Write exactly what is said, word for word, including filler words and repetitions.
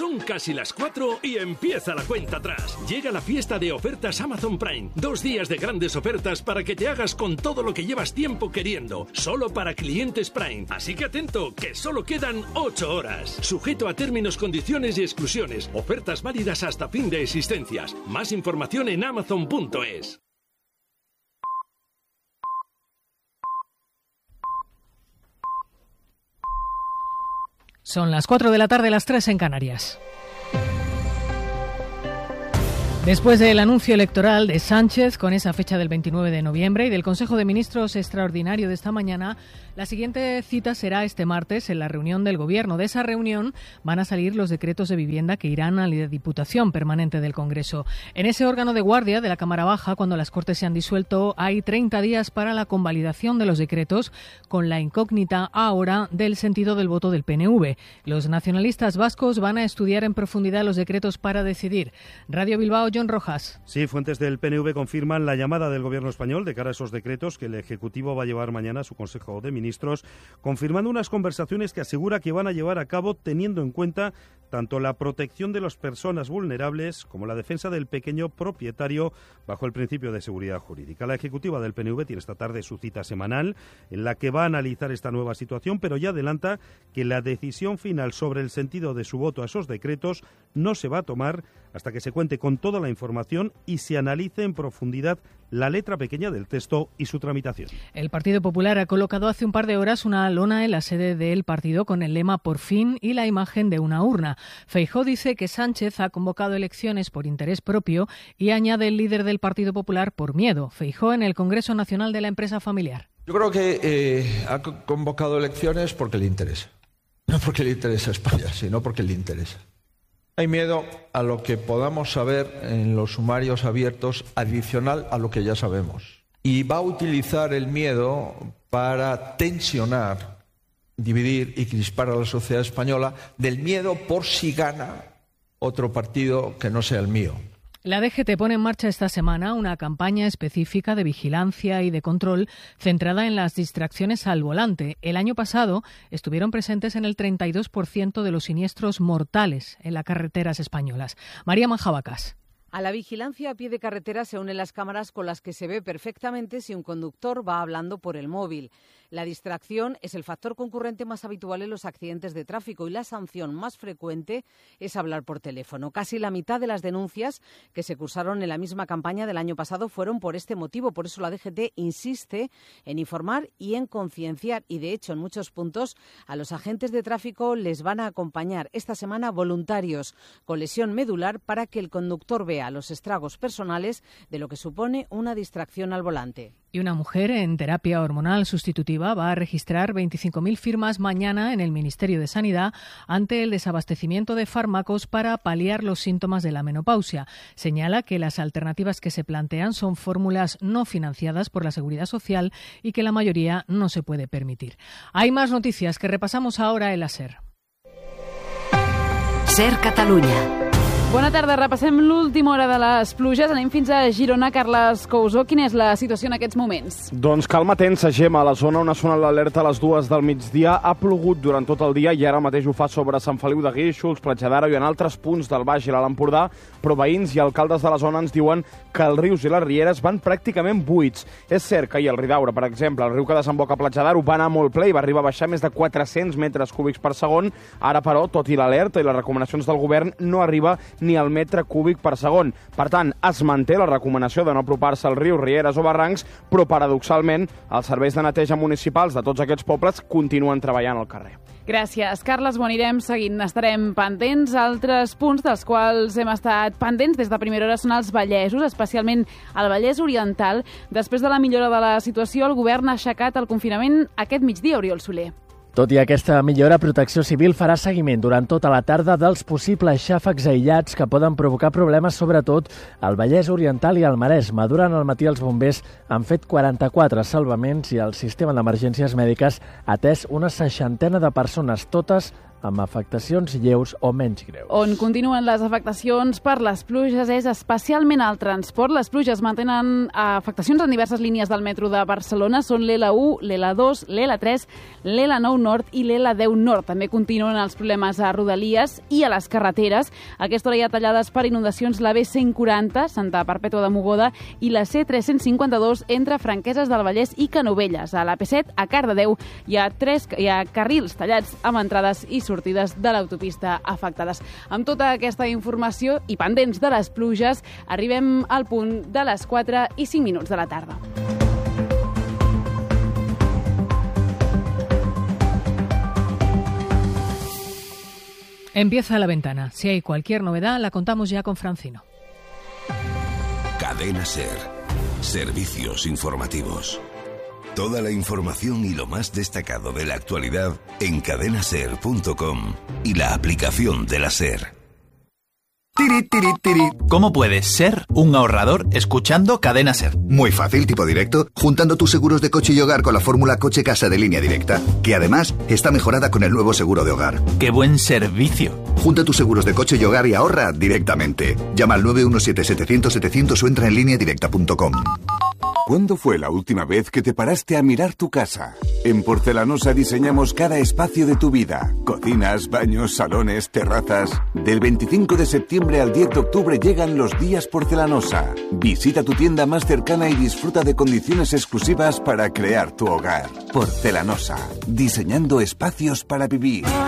Son casi las cuatro y empieza la cuenta atrás. Llega la fiesta de ofertas Amazon Prime. Dos días de grandes ofertas para que te hagas con todo lo que llevas tiempo queriendo. Solo para clientes Prime. Así que atento, que solo quedan ocho horas. Sujeto a términos, condiciones y exclusiones. Ofertas válidas hasta fin de existencias. Más información en amazon punto es. Son las cuatro de la tarde, las tres en Canarias. Después del anuncio electoral de Sánchez, con esa fecha del veintinueve de noviembre, y del Consejo de Ministros extraordinario de esta mañana, la siguiente cita será este martes en la reunión del Gobierno. De esa reunión van a salir los decretos de vivienda que irán a la Diputación Permanente del Congreso. En ese órgano de guardia de la Cámara Baja, cuando las Cortes se han disuelto, hay treinta días para la convalidación de los decretos, con la incógnita ahora del sentido del voto del P N V. Los nacionalistas vascos van a estudiar en profundidad los decretos para decidir. Radio Bilbao, John Rojas. Sí, fuentes del P N V confirman la llamada del Gobierno español de cara a esos decretos que el Ejecutivo va a llevar mañana a su Consejo de Ministros, confirmando unas conversaciones que asegura que van a llevar a cabo teniendo en cuenta tanto la protección de las personas vulnerables como la defensa del pequeño propietario bajo el principio de seguridad jurídica. La ejecutiva del P N V tiene esta tarde su cita semanal en la que va a analizar esta nueva situación, pero ya adelanta que la decisión final sobre el sentido de su voto a esos decretos no se va a tomar hasta que se cuente con toda la información y se analice en profundidad la letra pequeña del texto y su tramitación. El Partido Popular ha colocado hace un par de horas una lona en la sede del partido con el lema "Por fin" y la imagen de una urna. Feijóo dice que Sánchez ha convocado elecciones por interés propio y añade el líder del Partido Popular por miedo. Feijóo en el Congreso Nacional de la Empresa Familiar. Yo creo que eh, ha convocado elecciones porque le interesa. No porque le interesa a España, sino porque le interesa. Hay miedo a lo que podamos saber en los sumarios abiertos adicional a lo que ya sabemos. Y va a utilizar el miedo para tensionar, dividir y crispar a la sociedad española, del miedo por si gana otro partido que no sea el mío. La D G T pone en marcha esta semana una campaña específica de vigilancia y de control centrada en las distracciones al volante. El año pasado estuvieron presentes en el treinta y dos por ciento de los siniestros mortales en las carreteras españolas. María Manjabacas. A la vigilancia a pie de carretera se unen las cámaras con las que se ve perfectamente si un conductor va hablando por el móvil. La distracción es el factor concurrente más habitual en los accidentes de tráfico y la sanción más frecuente es hablar por teléfono. Casi la mitad de las denuncias que se cursaron en la misma campaña del año pasado fueron por este motivo. Por eso la D G T insiste en informar y en concienciar y, de hecho, en muchos puntos a los agentes de tráfico les van a acompañar esta semana voluntarios con lesión medular para que el conductor vea los estragos personales de lo que supone una distracción al volante. Y una mujer en terapia hormonal sustitutiva va a registrar veinticinco mil firmas mañana en el Ministerio de Sanidad ante el desabastecimiento de fármacos para paliar los síntomas de la menopausia. Señala que las alternativas que se plantean son fórmulas no financiadas por la Seguridad Social y que la mayoría no se puede permitir. Hay más noticias que repasamos ahora en la SER. SER Catalunya. Bona tarda, repassem l'última hora de les pluges. Anem fins a Girona. Carles Cousó, quina és la situació en aquests moments? Doncs calma tensa, Gemma. A la zona on ha sonat l'alerta a les dues del migdia ha plogut durant tot el dia i ara mateix ho fa sobre Sant Feliu de Guíxols, Platja d'Aro i en altres punts del Baix i l'Alt Empordà, però veïns i alcaldes de la zona ens diuen que els rius i les rieres van pràcticament buits. És cert que ahir el Ridaura, per exemple, el riu que desemboca a Platja d'Aro, va anar molt ple i va arribar a baixar més de quatre-cents metres cúbics per segon. Ara, però, tot i l'alerta i les recomanacions del govern, no arriba ni al metre cúbic per segon. Per tant, es manté la recomanació de no apropar-se als rius, rieres o barrancs, però paradoxalment els serveis de neteja municipals de tots aquests pobles continuen treballant al carrer. Gràcies, Carles. Ho anirem seguint. Estarem pendents. Altres punts dels quals hem estat pendents des de primera hora són els Vallesos, especialment el Vallès Oriental. Després de la millora de la situació, el govern ha aixecat el confinament aquest migdia, Oriol Soler. Tot i aquesta millora, Protecció Civil farà seguiment durant tota la tarda dels possibles xàfecs aïllats que poden provocar problemes, sobretot al Vallès Oriental i al Maresme. Durant el matí els bombers han fet quaranta-quatre salvaments i el sistema d'emergències mèdiques ha atès una seixantena de persones, totes amb afectacions lleus o menys greus. On continuen les afectacions per les pluges és especialment al transport. Les pluges mantenen afectacions en diverses línies del metro de Barcelona. Són l'L u, l'L dos, l'L tres, l'L nou Nord i l'L deu Nord. També continuen els problemes a Rodalies i a les carreteres. A aquesta hora hi ha tallades per inundacions la B cent quaranta, Santa Perpètua de Mogoda, i la C tres-cents cinquanta-dos entre Franqueses del Vallès i Canovelles. A la P set, a Cardedeu, hi ha, tres, hi ha carrils tallats amb entrades i sortides de l'autopista afectades. Amb tota aquesta informació i pendents de les pluges, arribem al punt de les quatre i cinc minuts de la tarda. Empieza La Ventana. Si hay cualquier novedad, la contamos ya con Francino. Cadena SER. Servicios informativos. Toda la información y lo más destacado de la actualidad en cadena ser punto com y la aplicación de la SER. Tiri, tiri, tiri. ¿Cómo puedes ser un ahorrador escuchando Cadena SER? Muy fácil, tipo directo, juntando tus seguros de coche y hogar con la fórmula coche-casa de Línea Directa, que además está mejorada con el nuevo seguro de hogar. ¡Qué buen servicio! Junta tus seguros de coche y hogar y ahorra directamente. Llama al nueve uno siete, setecientos, setecientos o entra en línea directa punto com. ¿Cuándo fue la última vez que te paraste a mirar tu casa? En Porcelanosa diseñamos cada espacio de tu vida. Cocinas, baños, salones, terrazas. Del veinticinco de septiembre al diez de octubre llegan los días Porcelanosa. Visita tu tienda más cercana y disfruta de condiciones exclusivas para crear tu hogar. Porcelanosa, diseñando espacios para vivir.